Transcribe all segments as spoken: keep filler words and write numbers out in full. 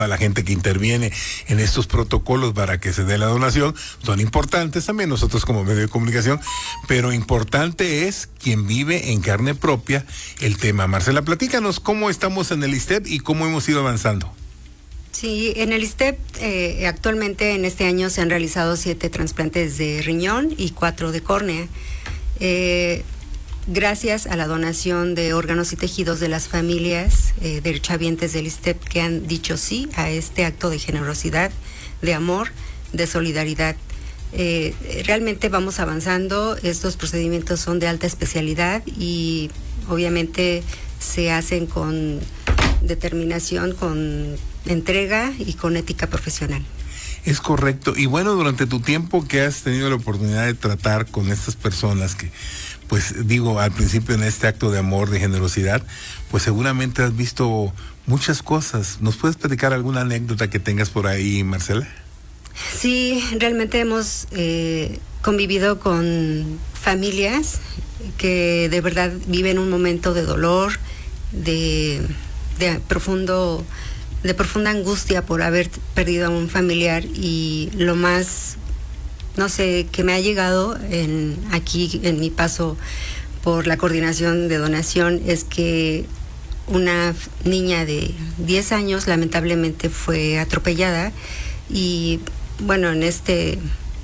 a la gente que interviene en estos protocolos para que se dé la donación, son importantes también nosotros como medio de comunicación, pero importante es quien vive en carne propia el tema. Marcela, platícanos cómo estamos en el ISSSTEP y cómo hemos ido avanzando. Sí, en el ISSSTEP eh, actualmente en este año se han realizado siete trasplantes de riñón y cuatro de córnea. Eh, Gracias a la donación de órganos y tejidos de las familias eh, derechohabientes del ISSSTEP que han dicho sí a este acto de generosidad, de amor, de solidaridad. Eh, realmente vamos avanzando, estos procedimientos son de alta especialidad y obviamente se hacen con determinación, con entrega y con ética profesional. Es correcto. Y bueno, durante tu tiempo que has tenido la oportunidad de tratar con estas personas que, pues digo, al principio en este acto de amor, de generosidad, pues seguramente has visto muchas cosas. ¿Nos puedes platicar alguna anécdota que tengas por ahí, Marcela? Sí, realmente hemos eh, convivido con familias que de verdad viven un momento de dolor, de, de profundo... de profunda angustia por haber perdido a un familiar, y lo más, no sé, que me ha llegado en aquí en mi paso por la coordinación de donación es que una niña de diez años lamentablemente fue atropellada y bueno, en este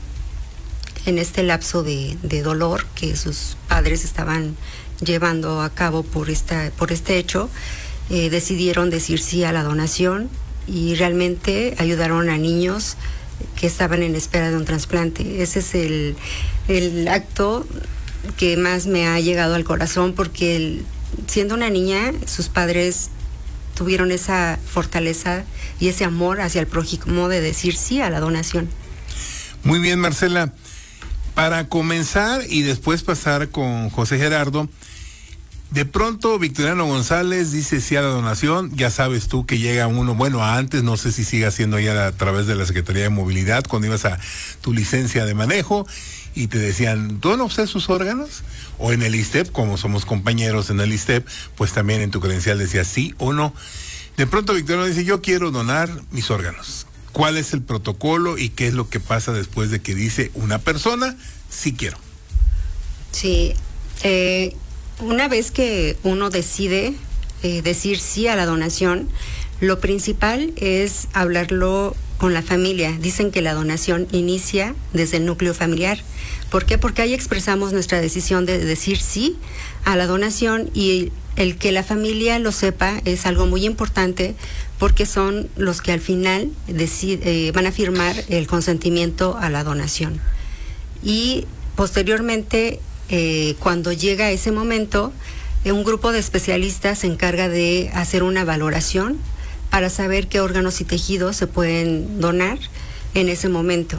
en este lapso de, de dolor que sus padres estaban llevando a cabo por esta por este hecho, Eh, decidieron decir sí a la donación y realmente ayudaron a niños que estaban en espera de un trasplante. Ese es el, el acto que más me ha llegado al corazón porque el, siendo una niña, sus padres tuvieron esa fortaleza y ese amor hacia el prójimo de decir sí a la donación. Muy bien, Marcela. Para comenzar y después pasar con José Gerardo, de pronto Victoriano González dice sí a la donación. Ya sabes tú que llega uno, bueno, antes no sé si sigue haciendo ya a través de la Secretaría de Movilidad, cuando ibas a tu licencia de manejo y te decían, ¿dona usted sus órganos? O en el ISSSTEP, como somos compañeros en el ISSSTEP, pues también en tu credencial decía sí o no. De pronto Victoriano dice, yo quiero donar mis órganos. ¿Cuál es el protocolo y qué es lo que pasa después de que dice una persona, sí quiero? Sí, eh... una vez que uno decide eh, decir sí a la donación, lo principal es hablarlo con la familia. Dicen que la donación inicia desde el núcleo familiar. ¿Por qué? Porque ahí expresamos nuestra decisión de decir sí a la donación y el que la familia lo sepa es algo muy importante porque son los que al final decide, eh, van a firmar el consentimiento a la donación. Y posteriormente, Eh, cuando llega ese momento, eh, un grupo de especialistas se encarga de hacer una valoración para saber qué órganos y tejidos se pueden donar en ese momento.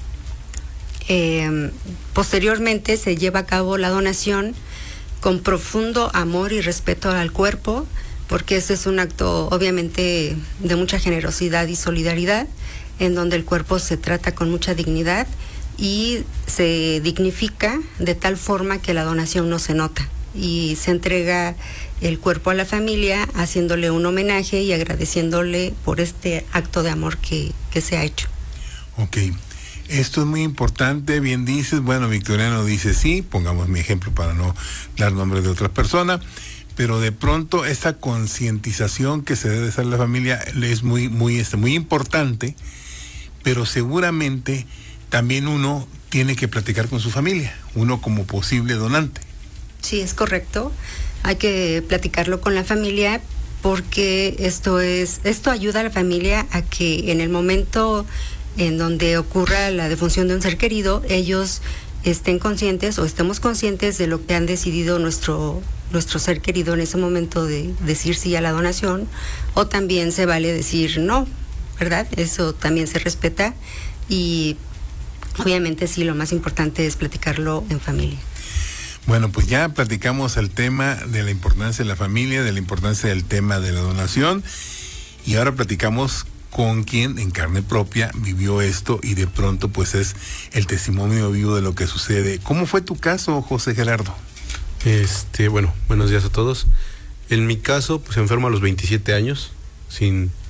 Eh, posteriormente se lleva a cabo la donación con profundo amor y respeto al cuerpo, porque ese es un acto obviamente de mucha generosidad y solidaridad, en donde el cuerpo se trata con mucha dignidad y se dignifica de tal forma que la donación no se nota y se entrega el cuerpo a la familia haciéndole un homenaje y agradeciéndole por este acto de amor que, que se ha hecho. Ok, esto es muy importante, bien dices. Bueno, Victoriano dice sí, pongamos mi ejemplo para no dar nombre de otra persona, pero de pronto esta concientización que se debe hacer a la familia es muy, muy, este, muy importante, pero seguramente también uno tiene que platicar con su familia, uno como posible donante. Sí, es correcto. Hay que platicarlo con la familia porque esto es, esto ayuda a la familia a que en el momento en donde ocurra la defunción de un ser querido, ellos estén conscientes o estemos conscientes de lo que han decidido nuestro, nuestro ser querido en ese momento de decir sí a la donación, o también se vale decir no, ¿verdad? Eso también se respeta y obviamente sí, lo más importante es platicarlo en familia. Bueno, pues ya platicamos el tema de la importancia de la familia, de la importancia del tema de la donación, y ahora platicamos con quien en carne propia vivió esto y de pronto pues es el testimonio vivo de lo que sucede. ¿Cómo fue tu caso, José Gerardo? Este, bueno, buenos días a todos. En mi caso, pues enfermo a los veintisiete años, sin